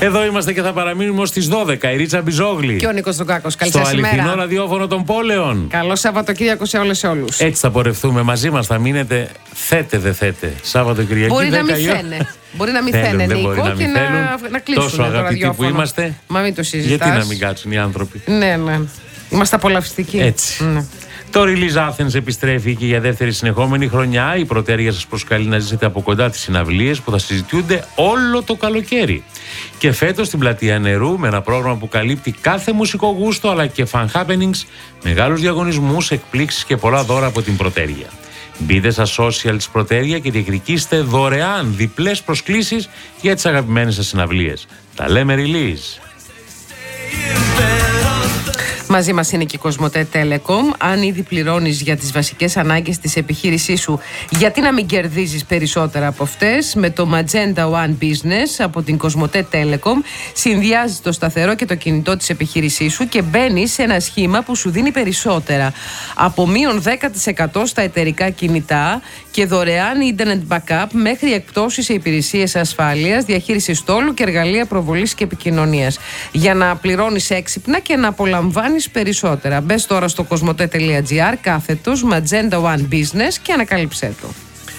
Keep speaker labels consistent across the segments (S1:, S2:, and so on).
S1: Εδώ είμαστε και θα παραμείνουμε ως τις 12. Η Ρίτσα Μπιζόγλη.
S2: Και ο Νίκος Δουκάκος. Καλή σας ημέρα.
S1: Στο αληθινό ραδιόφωνο των πόλεων.
S2: Καλό Σαββατοκύριακο σε όλες και όλους.
S1: Έτσι θα πορευτούμε. Μαζί μας θα μείνετε. Θέτε δε θέτε. Σάββατο Κυριακή.
S2: Μπορεί να μην θένε. Μπορεί να μην θένε, Νίκο, και να κλείσουν.
S1: Τόσο αγαπητοί που είμαστε.
S2: Μα μην το συζητάς.
S1: Γιατί να μην κάτσουν οι άνθρωποι.
S2: Ναι. Είμαστε απολαυστικοί.
S1: Έτσι.
S2: Ναι.
S1: Το Release Athens επιστρέφει και για δεύτερη συνεχόμενη χρονιά. Η Πρωτέρια σας προσκαλεί να ζήσετε από κοντά τις συναυλίες που θα συζητιούνται όλο το καλοκαίρι. Και φέτος στην Πλατεία Νερού, με ένα πρόγραμμα που καλύπτει κάθε μουσικό γούστο αλλά και fan happenings, μεγάλους διαγωνισμούς, εκπλήξεις και πολλά δώρα από την Πρωτέρια. Μπείτε στα social της Πρωτέρια και διεκδικήστε δωρεάν διπλές προσκλήσεις για τις αγαπημένες σας συναυλίες. Τα λέμε Release.
S2: Μαζί μας είναι και η Κοσμοτέ Telecom. Αν ήδη πληρώνεις για τις βασικές ανάγκες της επιχείρησής σου, γιατί να μην κερδίζεις περισσότερα από αυτές? Με το Magenta One Business από την Κοσμοτέ Telecom συνδυάζεις το σταθερό και το κινητό της επιχείρησής σου και μπαίνεις σε ένα σχήμα που σου δίνει περισσότερα. Από μείον 10% στα εταιρικά κινητά και δωρεάν internet backup μέχρι εκπτώσεις σε υπηρεσίες ασφάλειας, διαχείριση στόλου και εργαλεία προβολής και επικοινωνίας. Για να πληρώνεις έξυπνα και να απολαμβάνεις περισσότερα. Μπες τώρα στο κοσμοτέ.gr κάθετος Magenta One Business και ανακάλυψέ το.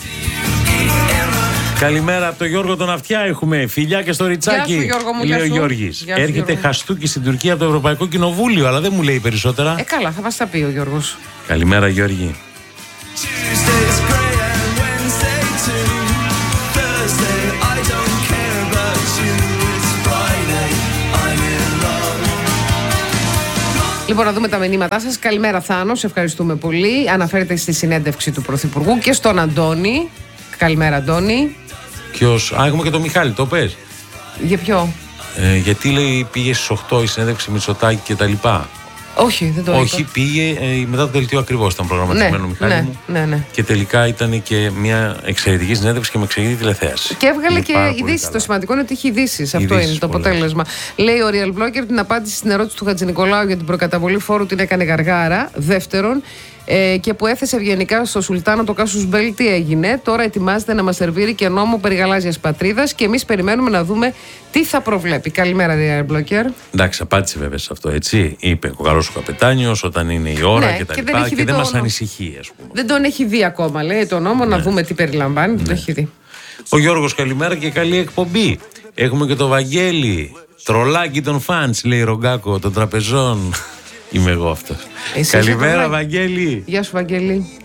S1: Καλημέρα από τον Γιώργο τον Αυτιά έχουμε. Φιλιά και στο Ριτσάκι.
S2: Γεια σου, Γιώργο μου,
S1: λέει ο Γιώργης. Έρχεται χαστούκι στην Τουρκία από το Ευρωπαϊκό Κοινοβούλιο, αλλά δεν μου λέει περισσότερα.
S2: Καλά, θα μας τα πει ο Γιώργος.
S1: Καλημέρα, Γιώργη.
S2: Λοιπόν, να δούμε τα μηνύματά σας. Καλημέρα, Θάνο. Σε ευχαριστούμε πολύ. Αναφέρεται στη συνέντευξη του Πρωθυπουργού και στον Αντώνη. Καλημέρα, Αντώνη.
S1: Ποιος? Έχουμε και τον Μιχάλη, το πες.
S2: Για ποιο?
S1: Γιατί λέει πήγε στις 8 η συνέντευξη Μητσοτάκη και τα λοιπά.
S2: Όχι, δεν το
S1: Όχι, είπα. Πήγε μετά το δελτίο ακριβώς ήταν προγραμματισμένο, Μιχάλη μου.
S2: Ναι.
S1: Και τελικά ήταν και μια εξαιρετική συνέντευξη και με εξαιρετική τηλεθέαση.
S2: Και έβγαλε και ειδήσεις. Το σημαντικό είναι ότι έχει ειδήσεις. Αυτό είναι το αποτέλεσμα. Λέει ο Real Blogger την απάντηση στην ερώτηση του Χατζηνικολάου για την προκαταβολή φόρου την έκανε γαργάρα. Δεύτερον, και που έθεσε ευγενικά στο Σουλτάνο το Κάσους Μπέλ, τι έγινε? Τώρα ετοιμάζεται να μας σερβίρει και νόμο περί γαλάζιας πατρίδας και εμείς περιμένουμε να δούμε τι θα προβλέπει. Καλημέρα, Real Blogger.
S1: Εντάξει, απάντησε βέβαια σε αυτό, έτσι. Είπε ο καλός ο καπετάνιος όταν είναι η ώρα και τα λοιπά και δεν μας ανησυχεί, ας πούμε.
S2: Δεν τον έχει δει ακόμα, λέει το νόμο, να δούμε τι περιλαμβάνει. Δεν το έχει δει.
S1: Ο Γιώργος, καλημέρα και καλή εκπομπή. Έχουμε και το Βαγγέλη. Τρολάκι των φαντς, λέει Ρογκάκο των τραπεζών. Είμαι εγώ αυτός. Καλημέρα, Βαγγέλη.
S2: Γεια σου, Βαγγέλη.